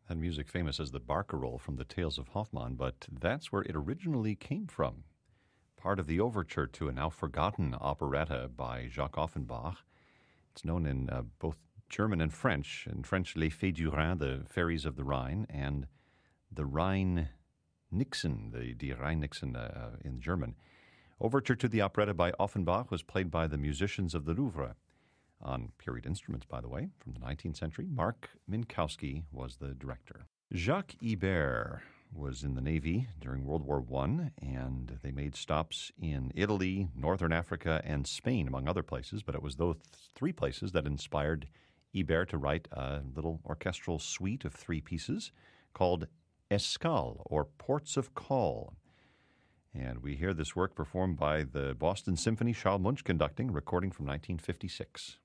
That music famous as the Barcarolle from the Tales of Hoffmann, but that's where it originally came from. Part of the overture to a now forgotten operetta by Jacques Offenbach. It's known in both German and French. In French, Les Fées du Rhin, the Fairies of the Rhine, and the Rhein-Nixen, the Rhein-Nixen in German. Overture to the operetta by Offenbach was played by the musicians of the Louvre on period instruments, by the way, from the 19th century. Mark Minkowski was the director. Jacques Ibert was in the Navy during World War I, and they made stops in Italy, Northern Africa, and Spain, among other places. But it was those three places that inspired Ibert to write a little orchestral suite of three pieces called Escale, or Ports of Call. And we hear this work performed by the Boston Symphony, Charles Munch conducting, recording from 1956.